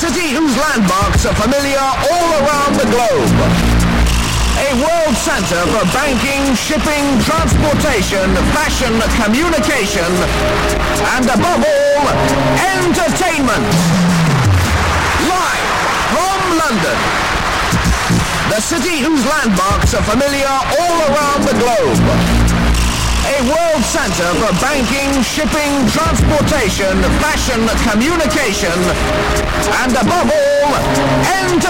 city whose landmarks are familiar all around the globe. A world center for banking, shipping, transportation, fashion, communication, and above all, entertainment. Live from London, the city whose landmarks are familiar all around the globe. A world center for banking, shipping, transportation, fashion, communication, and above all, entertainment.